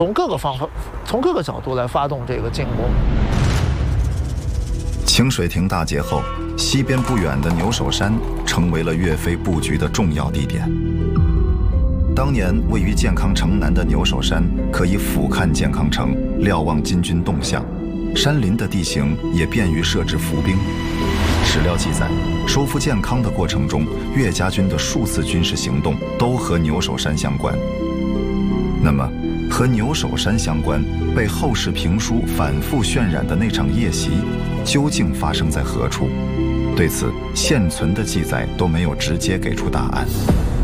从各个角度来发动这个进攻。 清水亭大捷后，西边不远的牛首山成为了岳飞布局的重要地点。当年位于健康城南的牛首山可以俯瞰健康城，瞭望金军动向，山林的地形也便于设置伏兵。史料记载，收复健康的过程中，岳家军的数次军事行动都和牛首山相关。那么，和牛首山相关、被后世评书反复渲染的那场夜袭，究竟发生在何处？对此，现存的记载都没有直接给出答案。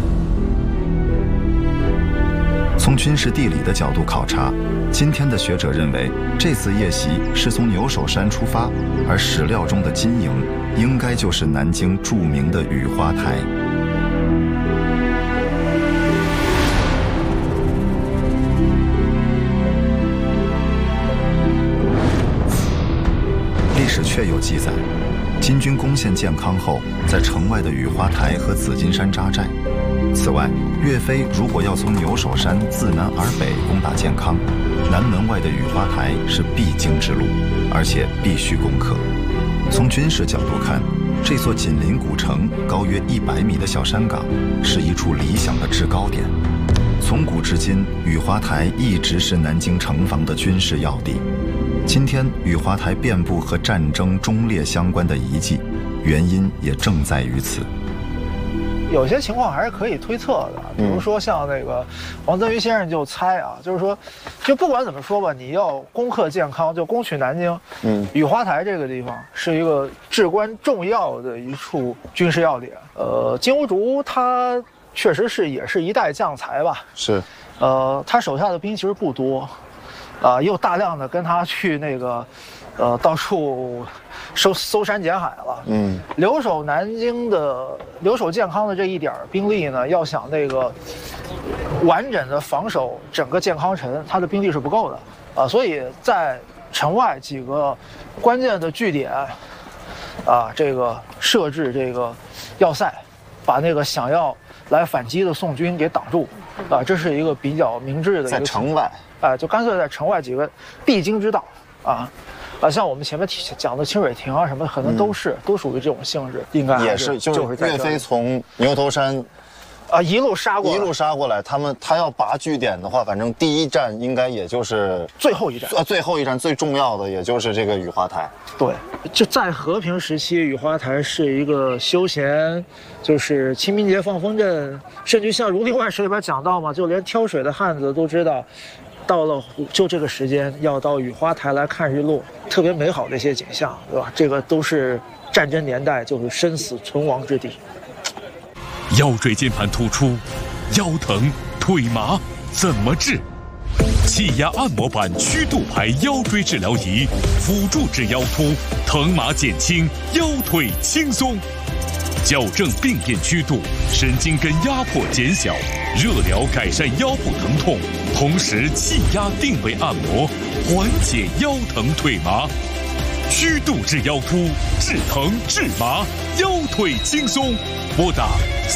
从军事地理的角度考察，今天的学者认为，这次夜袭是从牛首山出发，而史料中的金营应该就是南京著名的雨花台。历史确有记载，金军攻陷健康后，在城外的雨花台和紫金山扎寨。此外，岳飞如果要从牛首山自南而北攻打健康，南门外的雨花台是必经之路，而且必须攻克。从军事角度看，这座紧邻古城、高约100米的小山岗，是一处理想的制高点。从古至今，雨花台一直是南京城防的军事要地。今天，雨花台遍布和战争忠烈相关的遗迹，原因也正在于此。 有些情况还是可以推测的，比如说像那个王曾瑜先生就猜啊，就是说，就不管怎么说吧，你要攻克健康，就攻取南京，雨花台这个地方是一个至关重要的一处军事要点。金兀术他确实也是一代将才吧， 是， 他手下的兵其实不多，也有大量的跟他去那个，到处搜山捡海了。留守健康的这一点兵力呢，要想那个完整的防守整个健康城，他的兵力是不够的所以在城外几个关键的据点这个设置这个要塞，把那个想要来反击的宋军给挡住这是一个比较明智的一个在城外就干脆在城外几个必经之道像我们前面讲的清水亭什么的，可能都属于这种性质，应该也是就是岳飞从牛头山一路杀过来， 他要拔据点的话，反正第一站应该也就是最后一站， 最后一站最重要的也就是这个雨花台。 对，就在和平时期，雨花台是一个休闲，就是清明节放风筝，甚至像《儒林外史》里边讲到嘛，就连挑水的汉子都知道。到了就这个时间，要到雨花台来看日落，特别美好的一些景象，对吧？这个都是战争年代就是生死存亡之地。 腰椎间盘突出、腰疼、腿麻怎么治？气压按摩板曲度牌腰椎治疗仪，辅助治腰突，疼麻减轻，腰腿轻松。矫正病变曲度，神经根压迫减小，热疗改善腰部疼痛，同时气压定位按摩，缓解腰疼腿麻。曲度治腰突，治疼治麻，腰腿轻松。拨打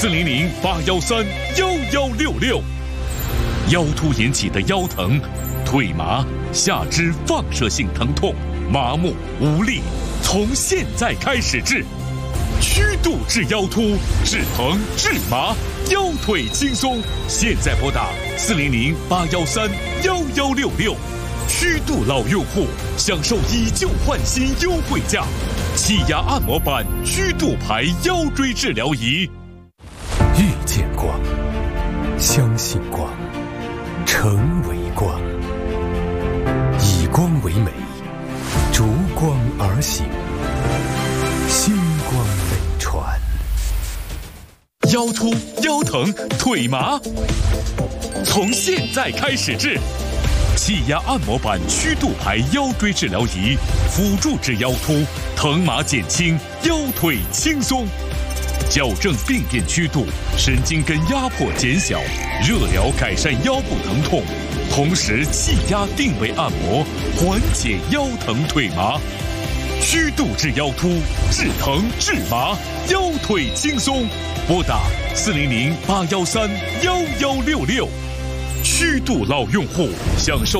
400-813-1166。腰突引起的腰疼、腿麻、下肢放射性疼痛、麻木、无力，从现在开始治。曲度治腰突，治疼治麻，腰腿轻松。现在拨打400-813-1166。曲度老用户享受以旧换新优惠价，气压按摩板曲度牌腰椎治疗仪。 遇见光，相信光，成为光，以光为美，逐光而行，星光美传。 腰突、腰疼、腿麻，从现在开始治。气压按摩板曲度牌腰椎治疗仪，辅助治腰突，疼麻减轻，腰腿轻松。矫正病变曲度，神经根压迫减小，热疗改善腰部疼痛，同时气压定位按摩，缓解腰疼腿麻。曲度治腰突，治疼治麻，腰腿轻松。拨打400-813-1166。 虚度老用户享受